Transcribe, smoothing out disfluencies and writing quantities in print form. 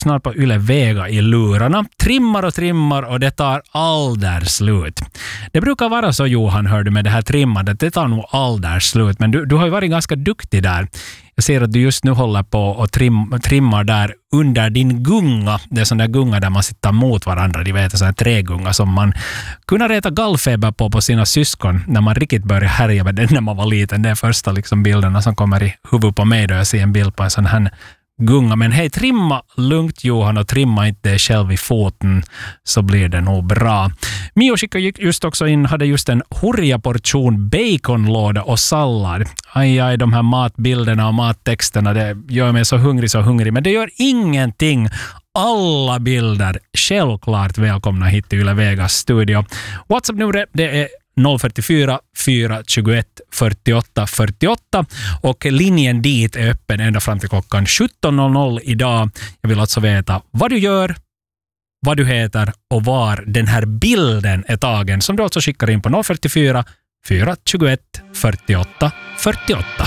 snart på Yle Vega i lurarna. Trimmar och det tar aldrig slut. Det brukar vara så, Johan, hör du, med det här trimmandet. Det tar nog aldrig slut. Men du har ju varit ganska duktig där. Jag ser att du just nu håller på och trimmar där under din gunga. Det är sån där gunga där man sitter mot varandra. De vet, sån här trägunga som man kunde reta gallfeber på sina syskon när man riktigt började härja med den när man var liten. Det är första liksom bilderna som kommer i huvudet på mig då jag ser en bild på en sån här gunga. Men hej, trimma lugnt, Johan, och trimma inte dig själv i foten, så blir det nog bra. Mio skickade just också in, hade just en hurja portion baconlåda och sallad. Aj, de här matbilderna och mattexterna, det gör mig så hungrig. Men det gör ingenting. Alla bilder självklart välkomna hit till Yle Vegas studio. WhatsApp-numret, det är 044 421 48 48 och linjen dit är öppen ända fram till klockan 17.00 idag. Jag vill alltså veta vad du gör, vad du heter och var den här bilden är tagen, som du alltså skickar in på 044 421 48 48.